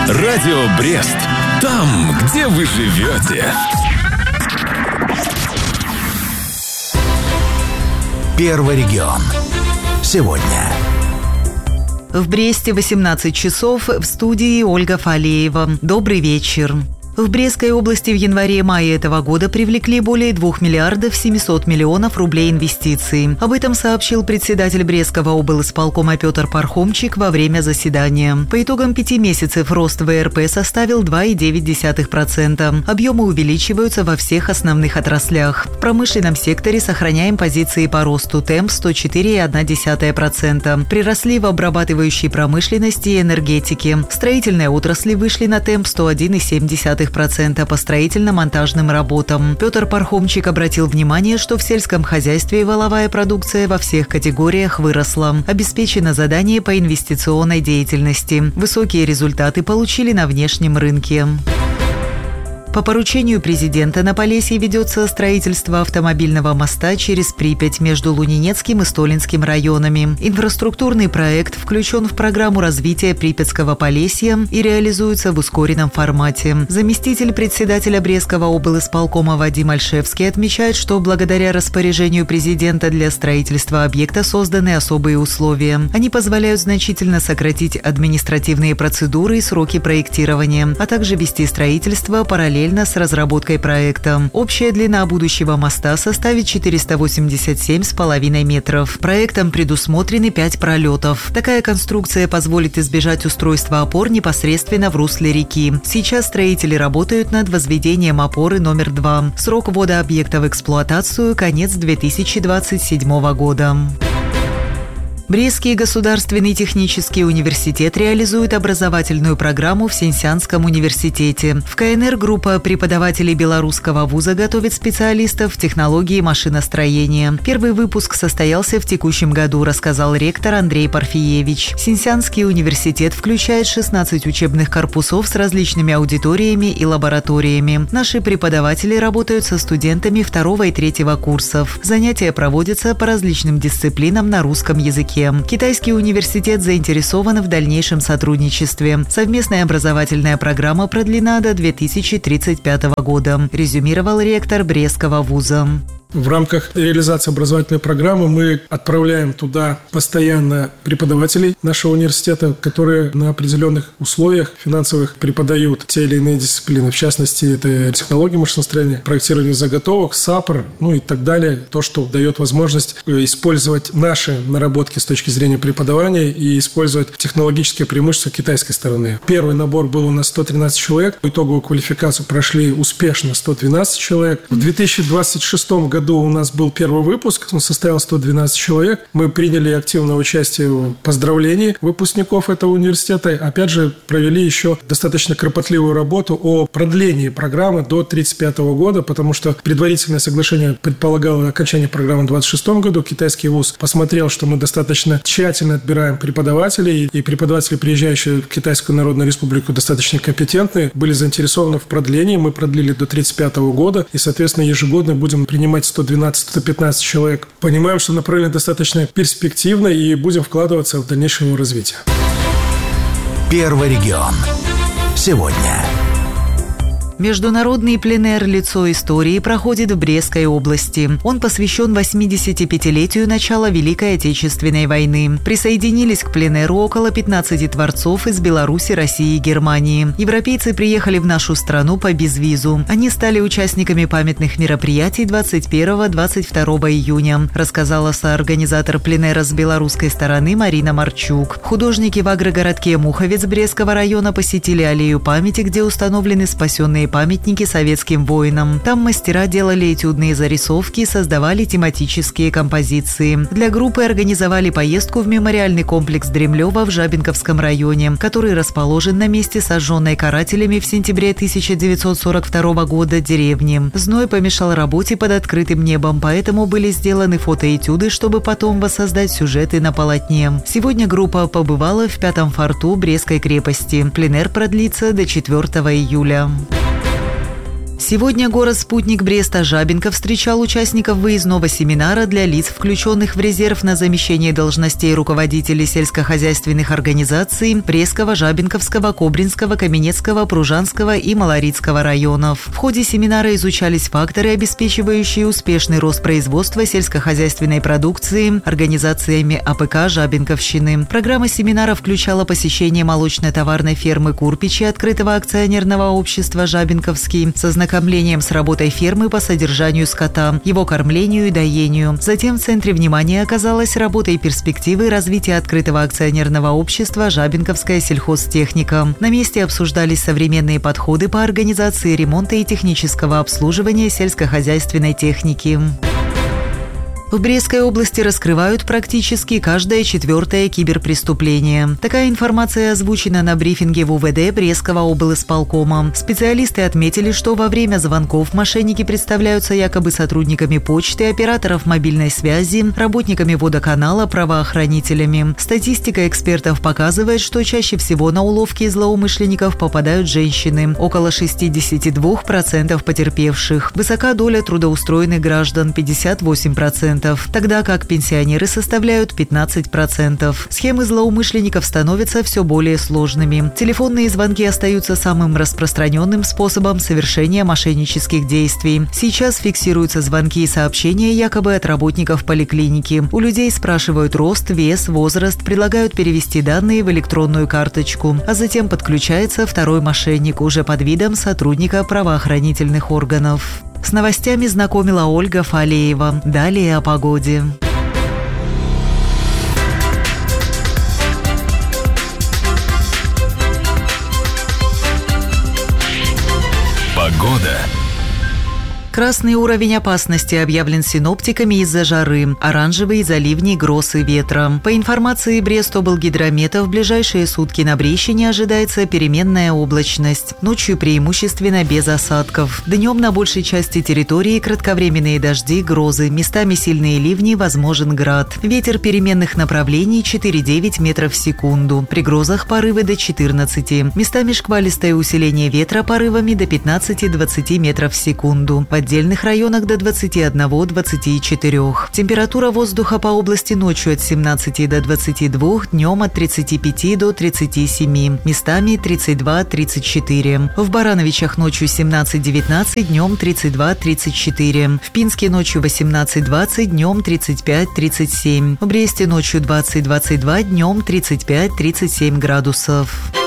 Радио Брест. Там, где вы живете. Первый регион. Сегодня. В Бресте 18 часов, в студии Ольга Фалеева. Добрый вечер. В Брестской области в январе-мае этого года привлекли более 2 миллиардов 700 миллионов рублей инвестиций. Об этом сообщил председатель Брестского облисполкома Петр Пархомчик во время заседания. По итогам 5 месяцев рост ВРП составил 2,9%. Объемы увеличиваются во всех основных отраслях. В промышленном секторе сохраняем позиции по росту, темп 104,1%. Приросли в обрабатывающей промышленности и энергетике. В строительной отрасли вышли на темп 101,7%. По строительно-монтажным работам. Петр Пархомчик обратил внимание, что в сельском хозяйстве валовая продукция во всех категориях выросла. Обеспечено задание по инвестиционной деятельности. Высокие результаты получили на внешнем рынке. По поручению президента на Полесье ведется строительство автомобильного моста через Припять между Лунинецким и Столинским районами. Инфраструктурный проект включен в программу развития Припятского Полесья и реализуется в ускоренном формате. Заместитель председателя Брестского облисполкома Вадим Альшевский отмечает, что благодаря распоряжению президента для строительства объекта созданы особые условия. Они позволяют значительно сократить административные процедуры и сроки проектирования, а также вести строительство параллельно с разработкой проекта. Общая длина будущего моста составит 487,5 метров. Проектом предусмотрены 5 пролетов. Такая конструкция позволит избежать устройства опор непосредственно в русле реки. Сейчас строители работают над возведением опоры номер 2. Срок ввода объекта в эксплуатацию – конец 2027 года. Брестский государственный технический университет реализует образовательную программу в Синьсянском университете. В КНР группа преподавателей белорусского вуза готовит специалистов в технологии машиностроения. Первый выпуск состоялся в текущем году, рассказал ректор Андрей Парфиевич. Синьсянский университет включает 16 учебных корпусов с различными аудиториями и лабораториями. Наши преподаватели работают со студентами 2 и 3 курсов. Занятия проводятся по различным дисциплинам на русском языке. Китайский университет заинтересован в дальнейшем сотрудничестве. Совместная образовательная программа продлена до 2035 года, резюмировал ректор Брестского вуза. В рамках реализации образовательной программы мы отправляем туда постоянно преподавателей нашего университета, которые на определенных условиях финансовых преподают те или иные дисциплины. В частности, это технологии машиностроения, проектирование заготовок, САПР, и так далее. То, что дает возможность использовать наши наработки с точки зрения преподавания и использовать технологические преимущества китайской стороны. Первый набор был у нас 113 человек. Итоговую квалификацию прошли успешно 112 человек. В 2026 году у нас был первый выпуск, он составил 112 человек. Мы приняли активное участие в поздравлении выпускников этого университета. Опять же, провели еще достаточно кропотливую работу о продлении программы до 1935 года, потому что предварительное соглашение предполагало окончание программы в 1926 году. Китайский вуз посмотрел, что мы достаточно тщательно отбираем преподавателей, и преподаватели, приезжающие в Китайскую Народную Республику, достаточно компетентные, были заинтересованы в продлении. Мы продлили до 1935 года, и, соответственно, ежегодно будем принимать 112-115 человек. Понимаем, что направление достаточно перспективно и будем вкладываться в дальнейшее его развитие. Первый регион. Сегодня. Международный пленэр «Лицо истории» проходит в Брестской области. Он посвящен 85-летию начала Великой Отечественной войны. Присоединились к пленэру около 15 творцов из Беларуси, России и Германии. Европейцы приехали в нашу страну по безвизу. Они стали участниками памятных мероприятий 21-22 июня, рассказала соорганизатор пленэра с белорусской стороны Марина Марчук. Художники в агрогородке Муховец Брестского района посетили аллею памяти, где установлены спасенные памятники советским воинам. Там мастера делали этюдные зарисовки и создавали тематические композиции. Для группы организовали поездку в мемориальный комплекс Дремлева в Жабинковском районе, который расположен на месте сожженной карателями в сентябре 1942 года деревни. Зной помешал работе под открытым небом, поэтому были сделаны фотоэтюды, чтобы потом воссоздать сюжеты на полотне. Сегодня группа побывала в 5-м форту Брестской крепости. Пленэр продлится до 4 июля. Сегодня город-спутник Бреста-Жабинка встречал участников выездного семинара для лиц, включенных в резерв на замещение должностей руководителей сельскохозяйственных организаций Брестского, Жабинковского, Кобринского, Каменецкого, Пружанского и Малорицкого районов. В ходе семинара изучались факторы, обеспечивающие успешный рост производства сельскохозяйственной продукции организациями АПК Жабинковщины. Программа семинара включала посещение молочно-товарной фермы Курпичи открытого акционерного общества «Жабинковский» с ознакомлением с работой фермы по содержанию скота, его кормлению и доению. Затем в центре внимания оказалась работа и перспективы развития открытого акционерного общества «Жабинковская сельхозтехника». На месте обсуждались современные подходы по организации ремонта и технического обслуживания сельскохозяйственной техники. В Брестской области раскрывают практически каждое 4-е киберпреступление. Такая информация озвучена на брифинге в УВД Брестского облисполкома. Специалисты отметили, что во время звонков мошенники представляются якобы сотрудниками почты, операторов мобильной связи, работниками водоканала, правоохранителями. Статистика экспертов показывает, что чаще всего на уловки злоумышленников попадают женщины – около 62% потерпевших. Высока доля трудоустроенных граждан – 58%. Тогда как пенсионеры составляют 15%. Схемы злоумышленников становятся все более сложными. Телефонные звонки остаются самым распространенным способом совершения мошеннических действий. Сейчас фиксируются звонки и сообщения якобы от работников поликлиники. У людей спрашивают рост, вес, возраст, предлагают перевести данные в электронную карточку, а затем подключается второй мошенник уже под видом сотрудника правоохранительных органов. С новостями знакомила Ольга Фалеева. Далее о погоде. Погода. Красный уровень опасности объявлен синоптиками из-за жары, оранжевый из-за ливней, гроз и ветра. По информации Брестоблгидромета, в ближайшие сутки на Брещине ожидается переменная облачность. Ночью преимущественно без осадков. Днем на большей части территории кратковременные дожди, грозы, местами сильные ливни, возможен град. Ветер переменных направлений 4,9 метров в секунду. При грозах порывы до 14. Местами шквалистое усиление ветра порывами до 15-20 метров в секунду. В отдельных районах до 21-24. Температура воздуха по области ночью от 17 до 22, днем от 35 до 37, местами 32-34. В Барановичах ночью 17-19, днем 32-34. В Пинске ночью 18-20, днем 35-37. В Бресте ночью 20-22, днем 35-37 градусов.